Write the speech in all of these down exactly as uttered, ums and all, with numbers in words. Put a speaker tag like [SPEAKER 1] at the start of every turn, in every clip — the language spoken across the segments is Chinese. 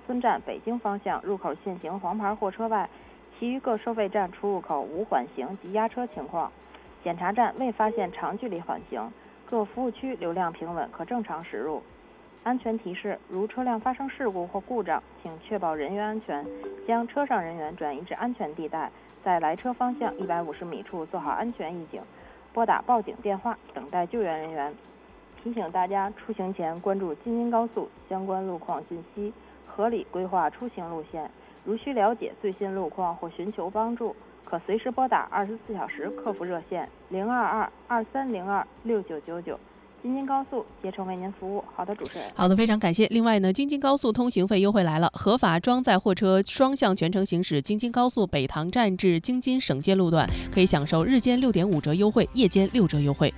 [SPEAKER 1] 村站北京方向入口限行黄牌货车外，其余各收费站出入口无缓行及压车情况。检查站未发现长距离缓行，各服务区流量平稳，可正常驶入。安全提示：如车辆发生事故或故障，请确保人员安全，将车上人员转移至安全地带，在来车方向一百五十米处做好安全预警，拨打报警电话，等待救援人员。提醒大家出行前关注京津高速相关路况信息，合理规划出行路线。如需了解最新路况或寻求帮助，可随时拨打二十四小时客服热线零二二二三零二六九九九。京津高速竭诚为您服务。好的，主持人。
[SPEAKER 2] 好的，非常感谢。另外呢，京津高速通行费优惠来了，合法装载货车双向全程行驶京津高速北塘站至京津省界路段，可以享受日间六点五折优惠，夜间六折优惠。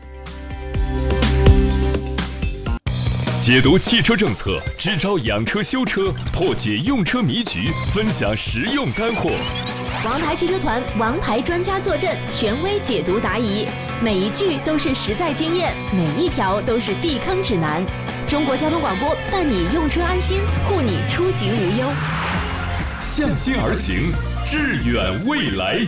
[SPEAKER 3] 解读汽车政策，支招养车修车，破解用车迷局，分享实用干货。
[SPEAKER 4] 王牌汽车团王牌专家坐镇，权威解读答疑，每一句都是实在经验，每一条都是避坑指南。中国交通广播伴你用车安心，护你出行无忧。
[SPEAKER 3] 向心而行，致远未来。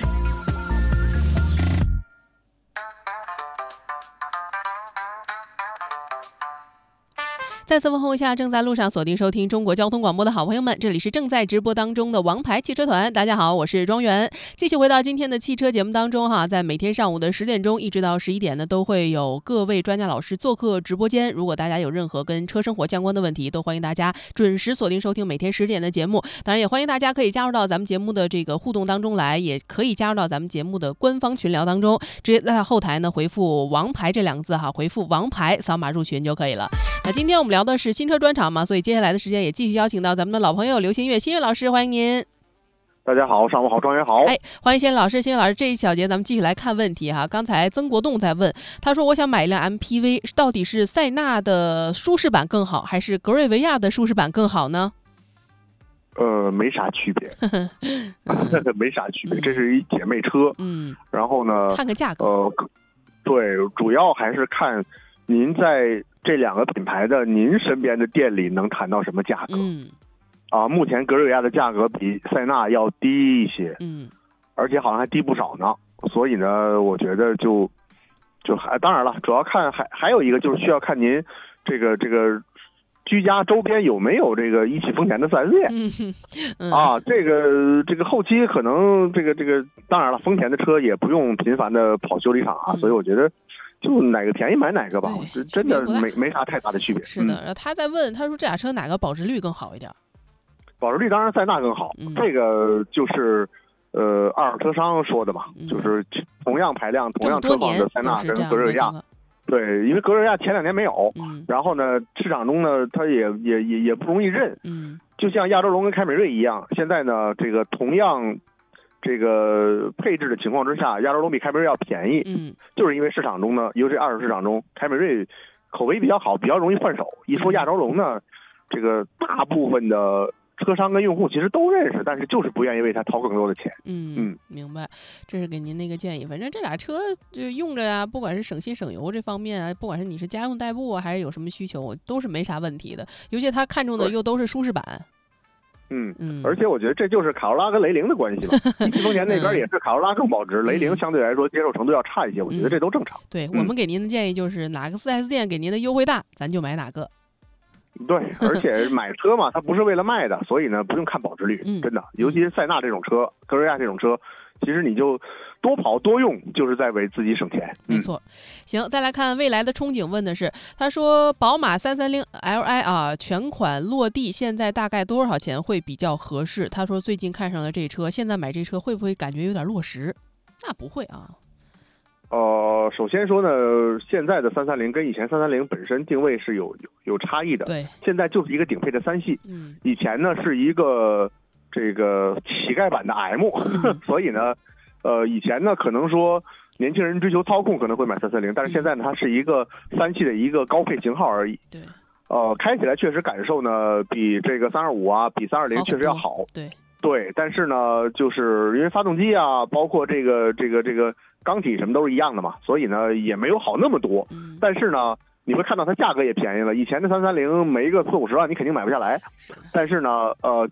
[SPEAKER 2] 再次问候一下正在路上锁定收听中国交通广播的好朋友们，这里是正在直播当中的王牌汽车团。大家好，我是庄园。继续回到今天的汽车节目当中哈，在每天上午的十点钟一直到十一点呢，都会有各位专家老师做客直播间。如果大家有任何跟车生活相关的问题，都欢迎大家准时锁定收听每天十点的节目。当然也欢迎大家可以加入到咱们节目的这个互动当中来，也可以加入到咱们节目的官方群聊当中，直接在后台呢回复王牌这两个字哈，回复王牌扫码入群就可以了。那今天我们聊的是新车专场嘛，所以接下来的时间也继续邀请到咱们的老朋友刘新月，新月老师，欢迎您。
[SPEAKER 5] 大家好，上午好，庄园好。
[SPEAKER 2] 哎，欢迎新月老师，新月老师，这一小节咱们继续来看问题哈。刚才曾国栋在问，他说我想买一辆 M P V， 到底是塞纳的舒适版更好，还是格瑞维亚的舒适版更好呢？
[SPEAKER 5] 呃，没啥区别，没啥区别，这是一姐妹车。嗯，然后呢，
[SPEAKER 2] 看个价格。
[SPEAKER 5] 呃，对，主要还是看您在这两个品牌的您身边的店里能谈到什么价格。嗯，啊，目前格瑞维亚的价格比塞纳要低一些。嗯，而且好像还低不少呢。所以呢，我觉得就就还当然了，主要看还还有一个就是需要看您这个这个居家周边有没有这个一汽丰田的四 S 店。嗯嗯、啊，这个这个后期可能这个这个当然了，丰田的车也不用频繁的跑修理厂啊，嗯、所以我觉得。就哪个便宜买哪个吧，真的没没啥太大的区别。
[SPEAKER 2] 是的，嗯、他在问，他说这俩车哪个保值率更好一点？
[SPEAKER 5] 保值率当然塞纳更好，嗯、这个就是呃二手车商说的嘛，嗯、就是同样排量、同样车况的塞纳跟格瑞维亚。对，因为格瑞维亚前两年没有，嗯、然后呢市场中呢它也也也也不容易认，嗯、就像亚洲龙跟凯美瑞一样，现在呢这个同样。这个配置的情况之下，亚洲龙比凯美瑞要便宜，嗯，就是因为市场中呢，尤其二手市场中，凯美瑞口碑比较好，比较容易换手。一说亚洲龙呢，这个大部分的车商跟用户其实都认识，但是就是不愿意为它掏更多的钱。
[SPEAKER 2] 嗯嗯，明白，这是给您的一个建议。反正这俩车就用着呀，不管是省心省油这方面啊，不管是你是家用代步啊，还是有什么需求，都是没啥问题的。尤其他看中的又都是舒适版。
[SPEAKER 5] 嗯嗯，而且我觉得这就是卡罗拉跟雷凌的关系吧。一汽丰田那边也是卡罗拉更保值，雷凌相对来说接受程度要差一些，我觉得这都正常。
[SPEAKER 2] 对、嗯、我们给您的建议就是哪个 四 S 店给您的优惠大，咱就买哪个。
[SPEAKER 5] 对，而且买车嘛，它不是为了卖的，所以呢不用看保值率，嗯、真的，尤其是塞纳这种车、格瑞亚这种车，其实你就多跑多用，就是在为自己省钱。
[SPEAKER 2] 没错。嗯、行，再来看未来的憧憬，问的是，他说宝马三三零 L I 啊，全款落地现在大概多少钱会比较合适？他说最近看上了这车，现在买这车会不会感觉有点落实？那不会啊。
[SPEAKER 5] 呃，首先说呢，现在的三三零跟以前三三零本身定位是有有有差异的。
[SPEAKER 2] 对，
[SPEAKER 5] 现在就是一个顶配的三系。嗯，以前呢是一个这个乞丐版的 M，嗯、所以呢，呃，以前呢可能说年轻人追求操控可能会买三三零，但是现在呢它是一个三系的一个高配型号而已。
[SPEAKER 2] 对，
[SPEAKER 5] 呃，开起来确实感受呢比这个三二五啊，比三二零确实要好。
[SPEAKER 2] 对。
[SPEAKER 5] 对，但是呢，就是因为发动机啊，包括这个这个这个缸体什么都是一样的嘛，所以呢也没有好那么多。嗯、但是呢，你会看到它价格也便宜了。以前的三三零没个四五十万你肯定买不下来，但是呢，呃，